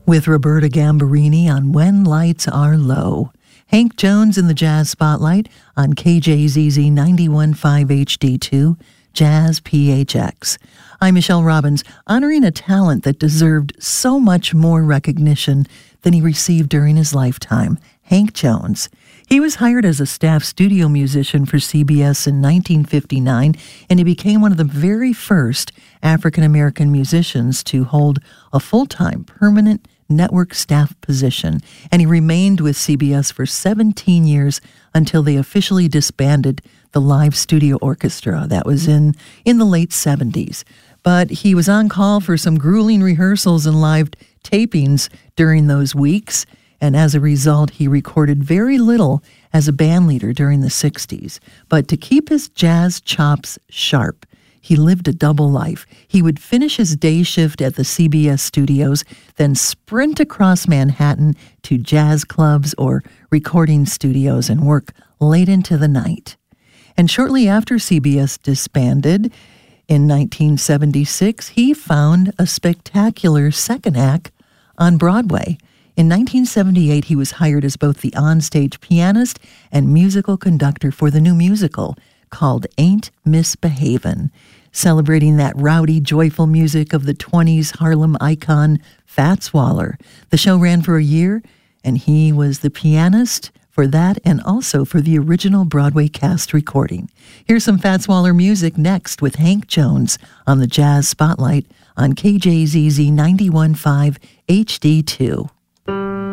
with Roberta Gambarini on When Lights Are Low. Hank Jones in the Jazz Spotlight on KJZZ 91.5 HD2, Jazz PHX. I'm Michelle Robbins, honoring a talent that deserved so much more recognition than he received during his lifetime, Hank Jones. He was hired as a staff studio musician for CBS in 1959, and he became one of the very first African-American musicians to hold a full-time, permanent network staff position, and he remained with CBS for 17 years until they officially disbanded the live studio orchestra. That was in the late 70s. But he was on call for some grueling rehearsals and live tapings during those weeks, and as a result, he recorded very little as a band leader during the 60s. But to keep his jazz chops sharp, he lived a double life. He would finish his day shift at the CBS studios, then sprint across Manhattan to jazz clubs or recording studios and work late into the night. And shortly after CBS disbanded, in 1976, he found a spectacular second act on Broadway. In 1978, he was hired as both the onstage pianist and musical conductor for the new musical called Ain't Misbehavin', celebrating that rowdy, joyful music of the 20s Harlem icon Fats Waller. The show ran for a year, and he was the pianist for that and also for the original Broadway cast recording. Here's some Fats Waller music next with Hank Jones on the Jazz Spotlight on KJZZ 91.5 HD2.